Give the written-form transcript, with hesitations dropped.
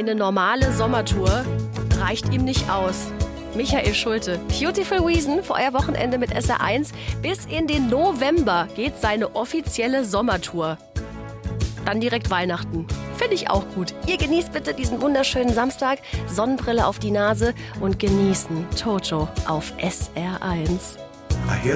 Eine normale Sommertour reicht ihm nicht aus. Michael Schulte, Beautiful Reason für euer Wochenende mit SR1. Bis in den November geht seine offizielle Sommertour. Dann direkt Weihnachten. Finde ich auch gut. Ihr genießt bitte diesen wunderschönen Samstag. Sonnenbrille auf die Nase und genießen Toto auf SR1.